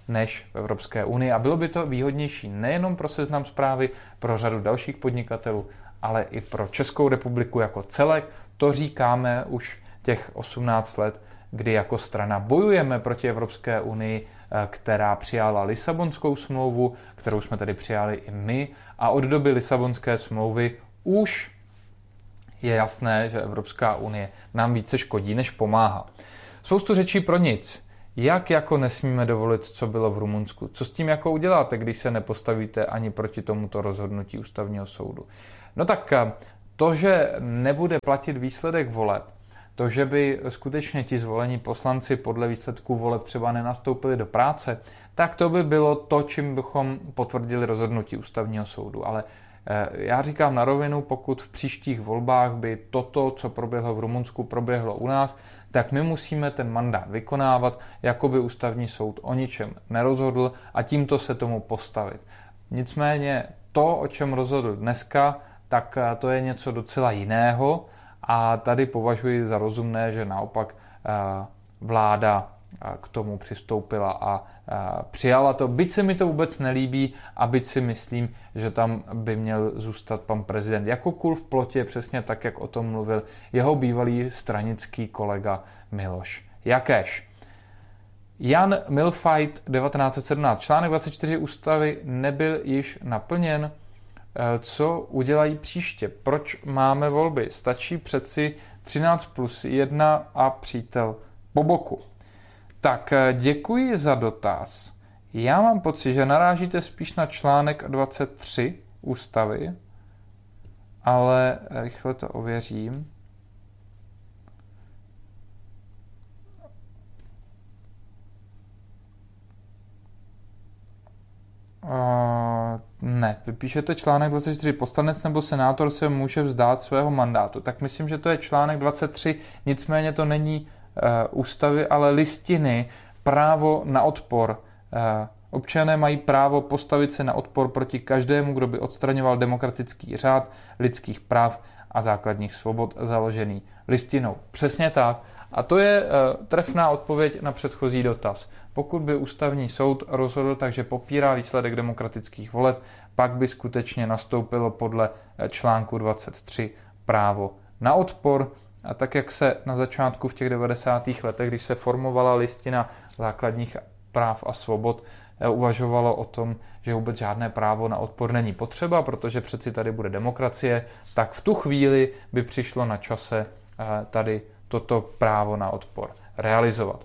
než v Evropské unii. A bylo by to výhodnější nejenom pro Seznam Zprávy, pro řadu dalších podnikatelů, ale i pro Českou republiku jako celek. To říkáme už těch osmnáct let, kdy jako strana bojujeme proti Evropské unii, která přijala Lisabonskou smlouvu, kterou jsme tedy přijali i my. A od doby Lisabonské smlouvy už je jasné, že Evropská unie nám více škodí, než pomáhá. Spoustu řečí pro nic. Jak jako nesmíme dovolit, co bylo v Rumunsku? Co s tím jako uděláte, když se nepostavíte ani proti tomuto rozhodnutí ústavního soudu? No tak to, že nebude platit výsledek voleb, to, že by skutečně ti zvolení poslanci podle výsledků voleb třeba nenastoupili do práce, tak to by bylo to, čím bychom potvrdili rozhodnutí ústavního soudu. Ale já říkám na rovinu, pokud v příštích volbách by toto, co proběhlo v Rumunsku, proběhlo u nás, tak my musíme ten mandát vykonávat, jako by ústavní soud o ničem nerozhodl a tímto se tomu postavit. Nicméně to, o čem rozhodl dneska, tak to je něco docela jiného a tady považuji za rozumné, že naopak vláda k tomu přistoupila a přijala to. Byť se mi to vůbec nelíbí a byť si myslím, že tam by měl zůstat pan prezident jako kůl v plotě, přesně tak, jak o tom mluvil jeho bývalý stranický kolega Miloš Jakeš. Jan Milfajt devatenáct set sedmnáct. Článek dvacet čtyři ústavy nebyl již naplněn. Co udělají příště? Proč máme volby? Stačí přeci třináct plus jedna a přítel po boku. Tak děkuji za dotaz. Já mám pocit, že narážíte spíš na článek dvacet tři ústavy, ale rychle to ověřím. Uh, ne, vy píšete článek dvacet čtyři. Poslanec nebo senátor se může vzdát svého mandátu. Tak myslím, že to je článek dvacet tři, nicméně to není uh, ústavy, ale listiny, právo na odpor. Uh, občané mají právo postavit se na odpor proti každému, kdo by odstraňoval demokratický řád lidských práv a základních svobod založený listinou. Přesně tak. A to je uh, trefná odpověď na předchozí dotaz. Pokud by ústavní soud rozhodl tak, že popírá výsledek demokratických voleb, pak by skutečně nastoupilo podle článku dvacet tři právo na odpor. A tak, jak se na začátku v těch devadesátých letech, když se formovala listina základních práv a svobod, uvažovalo o tom, že vůbec žádné právo na odpor není potřeba, protože přeci tady bude demokracie, tak v tu chvíli by přišlo na čase tady toto právo na odpor realizovat.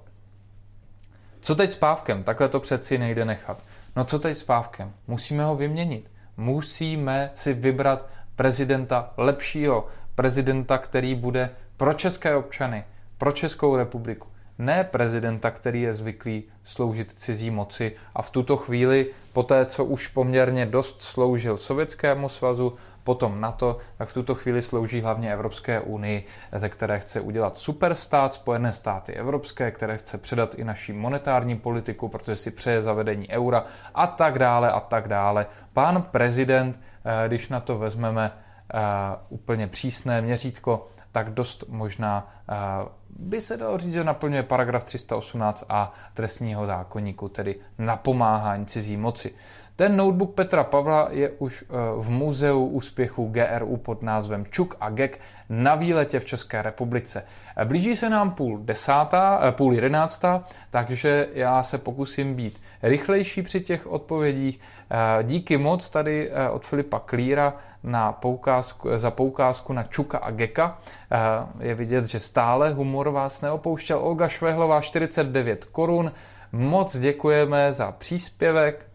Co teď s Pávkem? Takhle to přeci nejde nechat. No co teď s Pávkem? Musíme ho vyměnit. Musíme si vybrat prezidenta lepšího. Prezidenta, který bude pro české občany, pro Českou republiku. Ne prezidenta, který je zvyklý sloužit cizí moci a v tuto chvíli, po té, co už poměrně dost sloužil Sovětskému svazu, potom NATO, tak v tuto chvíli slouží hlavně Evropské unii, ze které chce udělat superstát, Spojené státy evropské, které chce předat i naší monetární politiku, protože si přeje zavedení eura a tak dále a tak dále. Pán prezident, když na to vezmeme úplně přísné měřítko, tak dost možná by se dalo říct, že naplňuje paragraf tři sta osmnáct a trestního zákoníku, tedy napomáhání cizí moci. Ten notebook Petra Pavla je už v muzeu úspěchu G R U pod názvem Čuk a Gek na výletě v České republice. Blíží se nám půl desátá, půl jedenáctá, takže já se pokusím být rychlejší při těch odpovědích. Díky moc tady od Filipa Klíra na poukázku, za poukázku na Čuka a Geka. Je vidět, že stále humor vás neopouštěl. Olga Švehlová, čtyřicet devět korun. Moc děkujeme za příspěvek.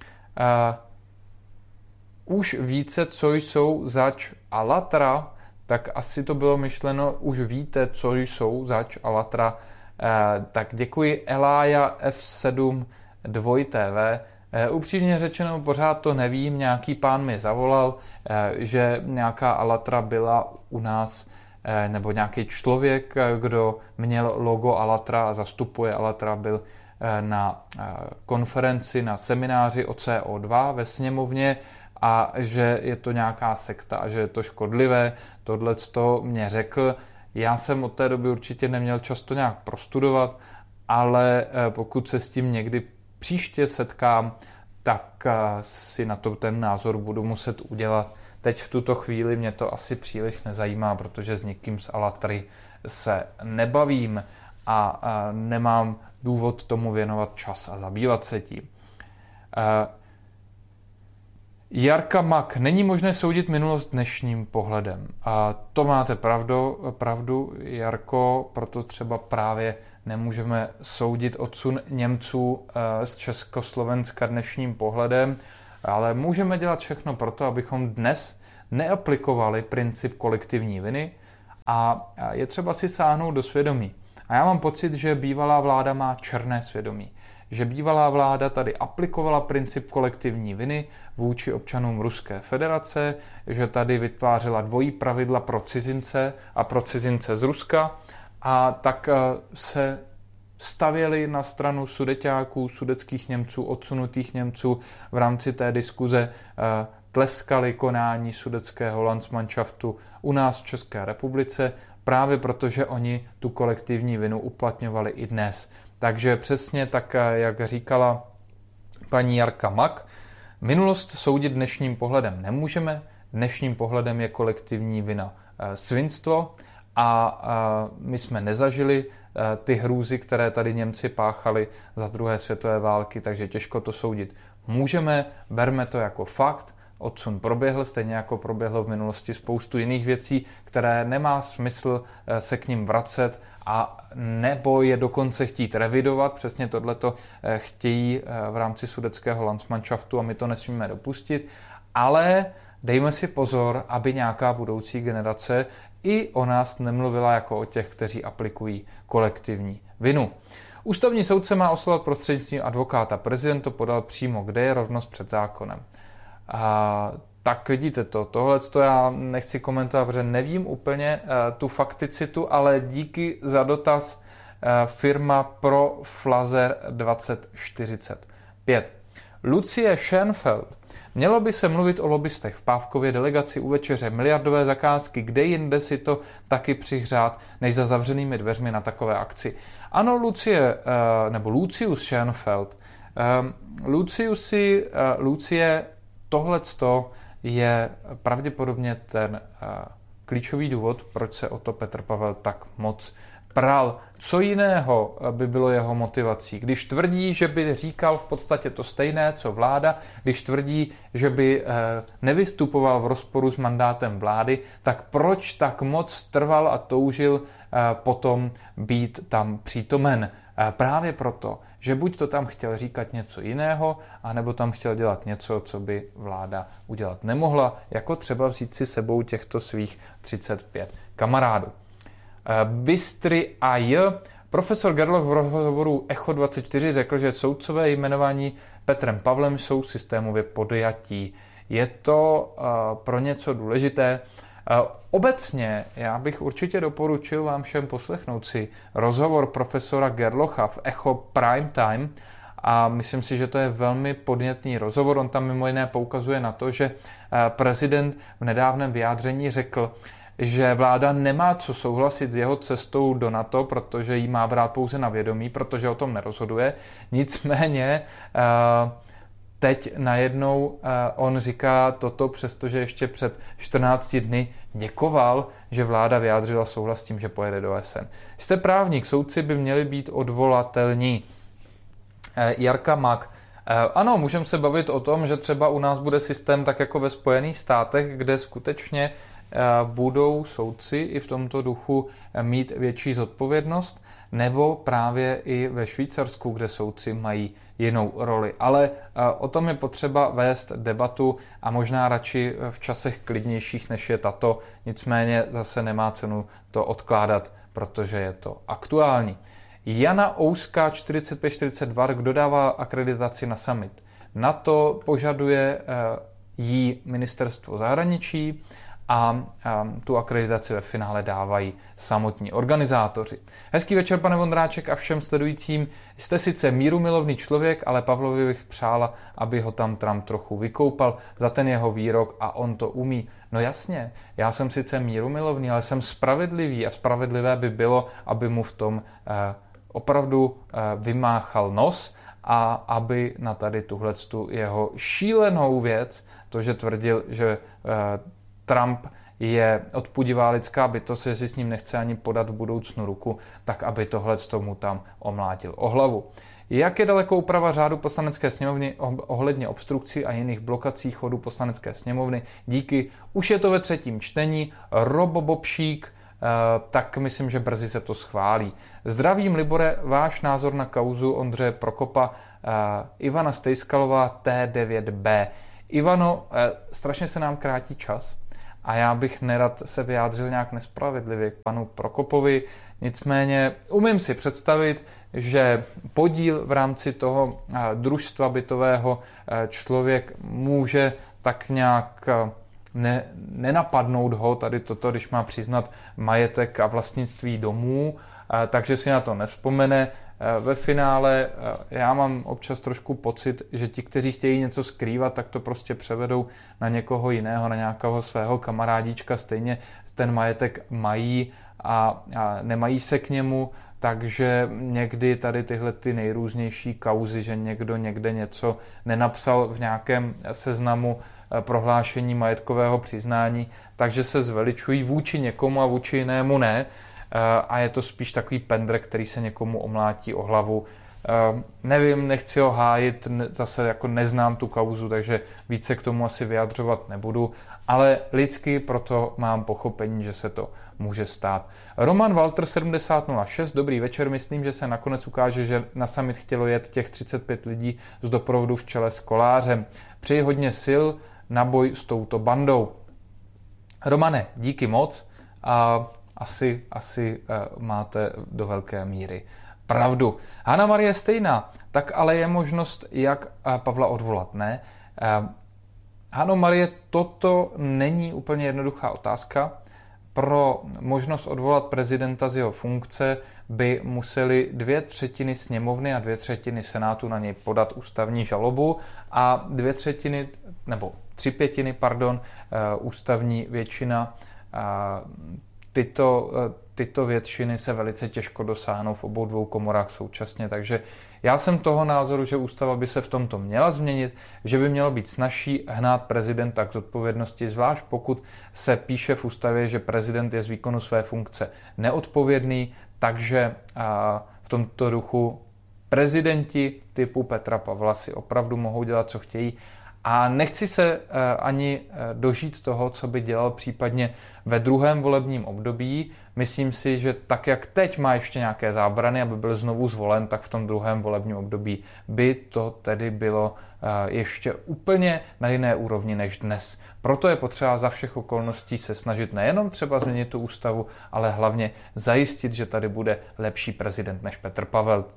Uh, už více, co jsou zač Alatra, tak asi to bylo myšleno, už víte, co jsou zač Alatra. Uh, tak děkuji Elája F sedm dva T V. Uh, upřímně řečeno, pořád to nevím, nějaký pán mi zavolal, uh, že nějaká Alatra byla u nás, uh, nebo nějaký člověk, kdo měl logo Alatra a zastupuje Alatra, byl na konferenci, na semináři o C O dva ve sněmovně a že je to nějaká sekta a že je to škodlivé. Tohleto mě řekl. Já jsem od té doby určitě neměl čas to nějak prostudovat, ale pokud se s tím někdy příště setkám, tak si na to ten názor budu muset udělat. Teď v tuto chvíli mě to asi příliš nezajímá, protože s někým z Alatry se nebavím a nemám důvod tomu věnovat čas a zabývat se tím. Jarka Mak, není možné soudit minulost dnešním pohledem. A to máte pravdu, pravdu, Jarko, proto třeba právě nemůžeme soudit odsun Němců z Československa dnešním pohledem, ale můžeme dělat všechno proto, abychom dnes neaplikovali princip kolektivní viny a je třeba si sáhnout do svědomí. A já mám pocit, že bývalá vláda má černé svědomí. Že bývalá vláda tady aplikovala princip kolektivní viny vůči občanům Ruské federace, že tady vytvářela dvojí pravidla pro cizince a pro cizince z Ruska a tak se stavěli na stranu sudeťáků, sudeckých Němců, odsunutých Němců v rámci té diskuze, tleskali konání sudeckého Landsmannschaftu u nás v České republice, právě protože oni tu kolektivní vinu uplatňovali i dnes. Takže přesně tak, jak říkala paní Jarka Mak, minulost soudit dnešním pohledem nemůžeme, dnešním pohledem je kolektivní vina svinstvo a my jsme nezažili ty hrůzy, které tady Němci páchali za druhé světové války, takže těžko to soudit můžeme, berme to jako fakt, odsun proběhl, stejně jako proběhlo v minulosti spoustu jiných věcí, které nemá smysl se k nim vracet a nebo je dokonce chtít revidovat. Přesně tohleto chtějí v rámci sudeckého Landsmannschaftu a my to nesmíme dopustit. Ale dejme si pozor, aby nějaká budoucí generace i o nás nemluvila jako o těch, kteří aplikují kolektivní vinu. Ústavní soudce má oslovovat prostřednictvím advokáta. Prezident to podal přímo, kde je rovnost před zákonem. A, tak vidíte to, tohle to já nechci komentovat, protože nevím úplně uh, tu fakticitu, ale díky za dotaz uh, firma Pro Flazer dvacet čtyřicet pět. Lucie Schoenfeld. Mělo by se mluvit o lobbystech v Pávkově delegaci u večeře, miliardové zakázky, kde jinde si to taky přihřát, než za zavřenými dveřmi na takové akci. Ano, Lucie, uh, nebo Lucius Schoenfeld. Um, Luciusi, uh, Lucie, tohleto je pravděpodobně ten uh, klíčový důvod, proč se o to Petr Pavel tak moc pral. Co jiného by bylo jeho motivací? Když tvrdí, že by říkal v podstatě to stejné, co vláda, když tvrdí, že by uh, nevystupoval v rozporu s mandátem vlády, tak proč tak moc trval a toužil uh, potom být tam přítomen? Uh, právě proto, že buď to tam chtěl říkat něco jiného, anebo tam chtěl dělat něco, co by vláda udělat nemohla, jako třeba vzít si sebou těchto svých třicet pět kamarádů. Bystry a J. Profesor Gerloch v rozhovoru Echo dvacet čtyři řekl, že soudcové jmenování Petrem Pavlem jsou systémově podjatí. Je to uh, pro něco důležité. Uh, obecně já bych určitě doporučil vám všem poslechnout si rozhovor profesora Gerlocha v Echo Prime Time a myslím si, že to je velmi podnětný rozhovor. On tam mimo jiné poukazuje na to, že uh, prezident v nedávném vyjádření řekl, že vláda nemá co souhlasit s jeho cestou do NATO, protože jí má brát pouze na vědomí, protože o tom nerozhoduje. Nicméně teď najednou on říká toto, přestože ještě před čtrnácti dny děkoval, že vláda vyjádřila souhlas s tím, že pojede do O S N. Jste právník, soudci by měli být odvolatelní. Jarka Mak. Ano, můžeme se bavit o tom, že třeba u nás bude systém tak jako ve Spojených státech, kde skutečně budou soudci i v tomto duchu mít větší zodpovědnost, nebo právě i ve Švýcarsku, kde soudci mají jinou roli. Ale o tom je potřeba vést debatu a možná radši v časech klidnějších, než je tato. Nicméně zase nemá cenu to odkládat, protože je to aktuální. Jana Ouská čtyřicet pět čtyřicet dva, kdo dává akreditaci na summit. Na to požaduje jí ministerstvo zahraničí, a tu akreditaci ve finále dávají samotní organizátoři. Hezký večer, pane Vondráček, a všem sledujícím. Jste sice mírumilovný člověk, ale Pavlovi bych přála, aby ho tam Trump trochu vykoupal za ten jeho výrok a on to umí. No jasně, já jsem sice mírumilovný, ale jsem spravedlivý a spravedlivé by bylo, aby mu v tom eh, opravdu eh, vymáchal nos a aby na tady tuhletu jeho šílenou věc, to, že tvrdil, že Trump je odpudivá lidská bytost, že si s ním nechce ani podat v budoucnu ruku, tak aby tohle tomu tam omlátil o hlavu. Jak je daleko úprava řádu Poslanecké sněmovny ohledně obstrukcí a jiných blokací chodu Poslanecké sněmovny? Díky, už je to ve třetím čtení, Robobobšík, tak myslím, že brzy se to schválí. Zdravím, Libore, váš názor na kauzu Ondřeje Prokopa, Ivana Stejskalová, T devět bé. Ivano, strašně se nám krátí čas a já bych nerad se vyjádřil nějak nespravedlivě k panu Prokopovi, nicméně umím si představit, že podíl v rámci toho družstva bytového člověk může tak nějak ne, nenapadnout ho, tady toto, když má přiznat majetek a vlastnictví domů, takže si na to nevzpomene. Ve finále já mám občas trošku pocit, že ti, kteří chtějí něco skrývat, tak to prostě převedou na někoho jiného, na nějakého svého kamarádíčka, stejně ten majetek mají a, a nemají se k němu, takže někdy tady tyhle ty nejrůznější kauzy, že někdo někde něco nenapsal v nějakém seznamu prohlášení majetkového přiznání, takže se zveličují vůči někomu a vůči jinému ne. A je to spíš takový pendrek, který se někomu omlátí o hlavu. Nevím, nechci ho hájit, zase jako neznám tu kauzu, takže více k tomu asi vyjadřovat nebudu, ale lidsky proto mám pochopení, že se to může stát. Roman Walter sedmdesát nula šest, dobrý večer, myslím, že se nakonec ukáže, že na summit chtělo jet těch třicet pět lidí z doprovodu v čele s Kolářem. Přeji hodně sil na boj s touto bandou. Romane, díky moc a asi, asi uh, máte do velké míry pravdu. Hana Marie stejná, tak ale je možnost, jak uh, Pavla odvolat, ne? Uh, Hano Marie, toto není úplně jednoduchá otázka. Pro možnost odvolat prezidenta z jeho funkce by museli dvě třetiny sněmovny a dvě třetiny senátu na něj podat ústavní žalobu a dvě třetiny, nebo tři pětiny, pardon, uh, ústavní většina. Uh, Tyto, tyto většiny se velice těžko dosáhnou v obou dvou komorách současně, takže já jsem toho názoru, že ústava by se v tomto měla změnit, že by mělo být snazší hnát prezidenta k zodpovědnosti, zvlášť pokud se píše v ústavě, že prezident je z výkonu své funkce neodpovědný, takže v tomto duchu prezidenti typu Petra Pavla si opravdu mohou dělat, co chtějí. A nechci se ani dožít toho, co by dělal případně ve druhém volebním období. Myslím si, že tak, jak teď má ještě nějaké zábrany, aby byl znovu zvolen, tak v tom druhém volebním období by to tedy bylo ještě úplně na jiné úrovni než dnes. Proto je potřeba za všech okolností se snažit nejenom třeba změnit tu ústavu, ale hlavně zajistit, že tady bude lepší prezident než Petr Pavel.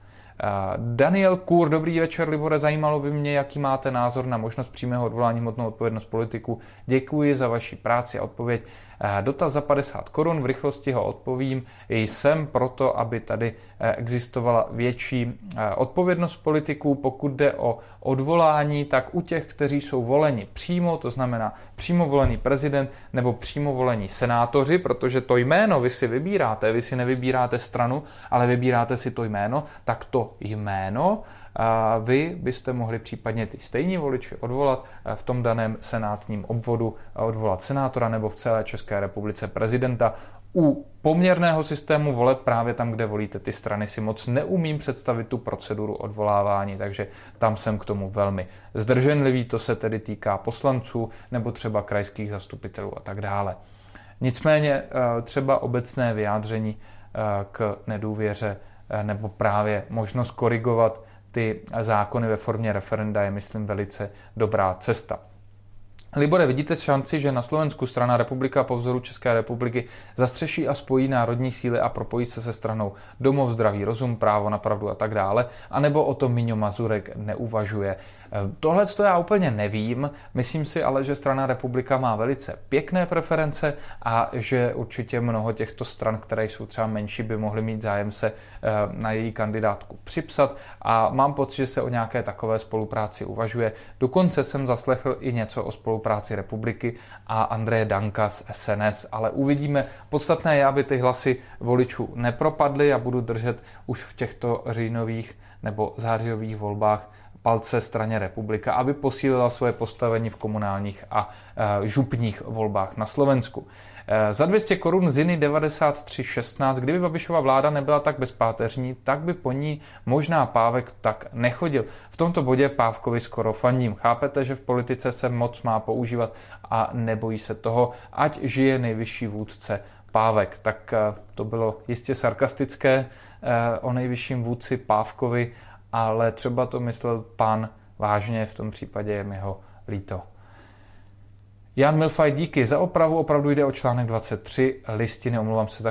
Daniel Kůr, dobrý večer, Libore, zajímalo by mě, jaký máte názor na možnost přímého odvolání hmotnou odpovědnost politiků. Děkuji za vaši práci a odpověď. Dotaz za padesát korun, v rychlosti ho odpovím. Jsem proto, aby tady existovala větší odpovědnost politiků. Pokud jde o odvolání, tak u těch, kteří jsou voleni přímo, to znamená přímo volený prezident nebo přímo volení senátoři, protože to jméno vy si vybíráte, vy si nevybíráte stranu, ale vybíráte si to jméno, tak to jméno vy byste mohli případně ty stejní voliči odvolat v tom daném senátním obvodu, odvolat senátora nebo v celé České republice prezidenta. U poměrného systému voleb právě tam, kde volíte ty strany, si moc neumím představit tu proceduru odvolávání, takže tam jsem k tomu velmi zdrženlivý. To se tedy týká poslanců nebo třeba krajských zastupitelů a tak dále. Nicméně třeba obecné vyjádření k nedůvěře nebo právě možnost korigovat ty zákony ve formě referenda je, myslím, velice dobrá cesta. Libore, vidíte šanci, že na Slovensku strana Republika po vzoru České republiky zastřeší a spojí národní síly a propojí se se stranou Domov, zdravý rozum, právo na pravdu a tak dále, anebo o tom Miňo Mazurek neuvažuje? Tohle to já úplně nevím, myslím si ale, že strana Republika má velice pěkné preference a že určitě mnoho těchto stran, které jsou třeba menší, by mohly mít zájem se na její kandidátku připsat a mám pocit, že se o nějaké takové spolupráci uvažuje. Dokonce jsem zaslechl i něco o spolupráci Republiky a Andreje Danka z S N S, ale uvidíme. Podstatné je, aby ty hlasy voličů nepropadly a budu držet už v těchto říjnových nebo zářijových volbách palce straně Republika, aby posílila svoje postavení v komunálních a e, župních volbách na Slovensku. E, za dvě stě korun Ziny devadesát tři šestnáct, kdyby Babišova vláda nebyla tak bezpáteřní, tak by po ní možná Pávek tak nechodil. V tomto bodě Pávkovi skoro fandím. Chápete, že v politice se moc má používat a nebojí se toho, ať žije nejvyšší vůdce Pávek. Tak e, to bylo jistě sarkastické e, o nejvyšším vůdci Pávkovi, ale třeba to myslel pán vážně, v tom případě je mi ho líto. Jan Milfaj, díky za opravu, opravdu jde o článek dvacet tři listiny, omlouvám se za